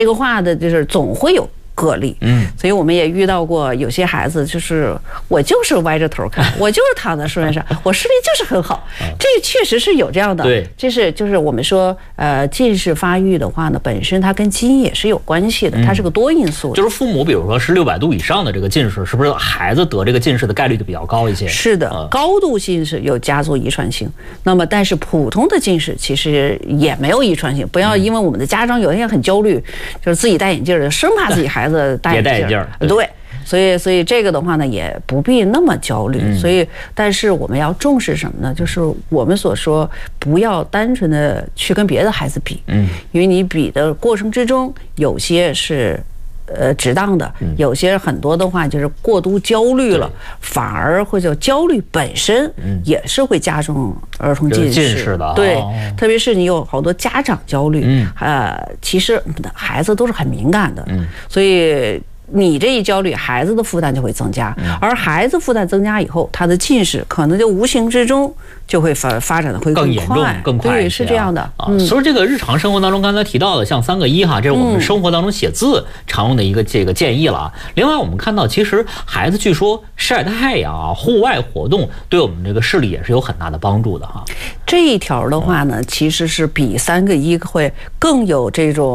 这个话的就是总会有个例，所以我们也遇到过有些孩子，就是我就是歪着头看，我就是躺在树叶上，我视力就是很好，这确实是有这样的。 对， 就是我们说，近视发育的话呢，本身它跟基因也是有关系的，它是个多因素的。 就是父母，比如说是600度以上的这个近视，是不是孩子得这个近视的概率就比较高一些？ 是的，高度近视有家族遗传性，那么但是普通的近视其实也没有遗传性。不要因为我们的家长有一天很焦虑，就是自己戴眼镜的，生怕自己孩子戴眼镜。对。所以这个的话呢，也不必那么焦虑。但是我们要重视什么呢？就是我们所说，不要单纯的去跟别的孩子比，因为你比的过程之中，有些是值当的，有些很多的话就是过度焦虑了，反而会就焦虑本身也是会加重儿童近视的。对，特别是你有好多家长焦虑，其实孩子都是很敏感的，所以。你这一焦虑，孩子的负担就会增加，而孩子负担增加以后，他的近视可能就无形之中就会发展的会更严重、更快。 对，是这样的所以这个日常生活当中，刚才提到的像3个1哈，这是我们生活当中写字常用的一个这个建议了。另外，我们看到其实孩子据说晒太阳啊、户外活动对我们这个视力也是有很大的帮助的哈。 这一条的话呢，其实是比3个1会更有这种。